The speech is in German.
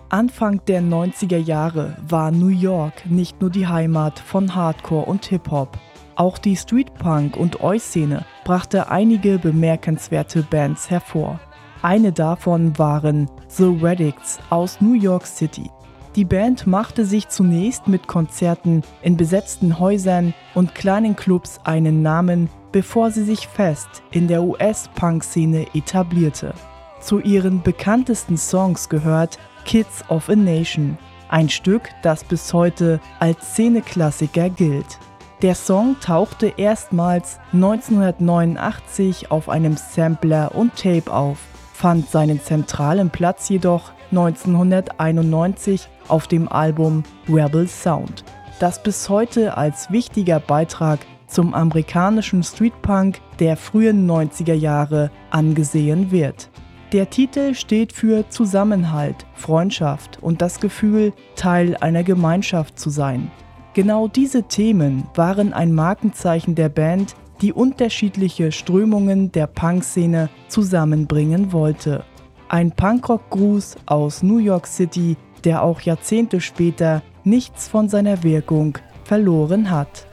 Anfang der 90er Jahre war New York nicht nur die Heimat von Hardcore und Hip-Hop. Auch die Streetpunk- und Oi-Szene brachte einige bemerkenswerte Bands hervor. Eine davon waren The Radicts aus New York City. Die Band machte sich zunächst mit Konzerten in besetzten Häusern und kleinen Clubs einen Namen, bevor sie sich fest in der US-Punk-Szene etablierte. Zu ihren bekanntesten Songs gehört Kids of a Nation, ein Stück, das bis heute als Szeneklassiker gilt. Der Song tauchte erstmals 1989 auf einem Sampler und Tape auf, fand seinen zentralen Platz jedoch 1991 auf dem Album Rebel Sound, das bis heute als wichtiger Beitrag zum amerikanischen Streetpunk der frühen 90er Jahre angesehen wird. Der Titel steht für Zusammenhalt, Freundschaft und das Gefühl, Teil einer Gemeinschaft zu sein. Genau diese Themen waren ein Markenzeichen der Band, die unterschiedliche Strömungen der Punk-Szene zusammenbringen wollte. Ein Punkrock-Gruß aus New York City, der auch Jahrzehnte später nichts von seiner Wirkung verloren hat.